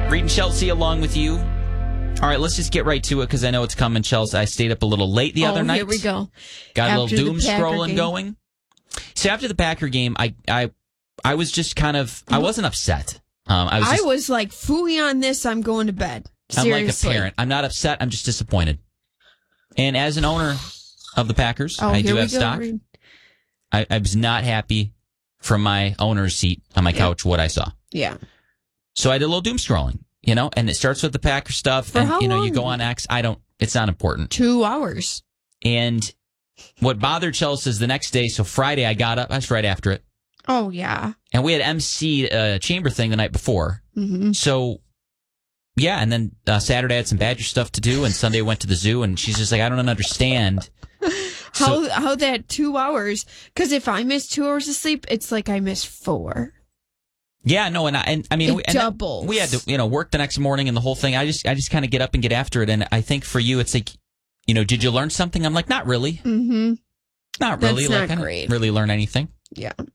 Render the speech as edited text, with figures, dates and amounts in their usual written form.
Reading Chelsea along with you. All right, let's just get right to it because I know it's coming, Chelsea. I stayed up a little late the other night. Here we go. Got After a little doom the Packer scrolling game. going. So after the Packer game, I was just kind of, I wasn't upset. I was like, fooey on this, I'm going to bed. I'm Seriously. like a parent. I'm not upset. I'm just disappointed. And as an owner of the Packers, I do have stock. I was not happy from my owner's seat on my couch what I saw. Yeah. So I did a little doom scrolling, and it starts with the Packer stuff. For and, how you long? go on X. It's not important. 2 hours. And what bothered Chelsea is the next day, so Friday I got up. That's right after it. Oh, yeah. And we had MC chamber thing the night before. Mm-hmm. So, yeah, and then Saturday I had some Badger stuff to do, and Sunday I went to the zoo, and she's just like, I don't understand. How that 2 hours, because if I miss 2 hours of sleep, it's like I missed 4. Yeah, no, and I mean, It doubles. We had to, work the next morning and the whole thing. I just kind of get up and get after it, and I think for you, it's like, did you learn something? I'm like, not really. Mm-hmm. Not really. That's I not great. didn't really learn anything. Yeah.